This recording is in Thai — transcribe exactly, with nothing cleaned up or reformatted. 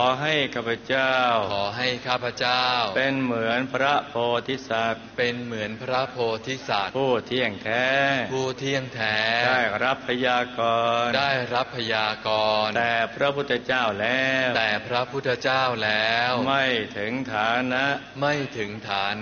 ขอให้ข้าพเจ้าขอให้ข้าพเจ้าเป็นเหมือนพระโพธิสัตว์เป็นเหมือนพระโพธิสัตว์ผู้เที่ยงแท้ผู้เที่ยงแท้ได้รับพยากรณ์ได้รับพยากรณ์แต่พระพุทธเจ้าแล้วแต่พระพุทธเจ้าแล้วไม่ถึงฐานะไม่ถึงฐานะ